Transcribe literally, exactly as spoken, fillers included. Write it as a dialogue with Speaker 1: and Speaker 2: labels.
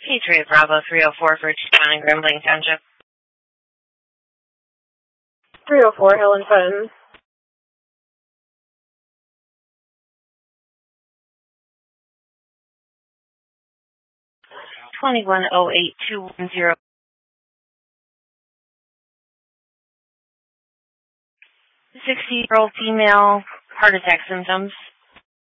Speaker 1: Patriot Bravo three oh four for Town in Grambling Township.
Speaker 2: three oh four, Helen Fenton.
Speaker 1: twenty-one oh eight two one zero. sixty-year-old female, heart attack symptoms.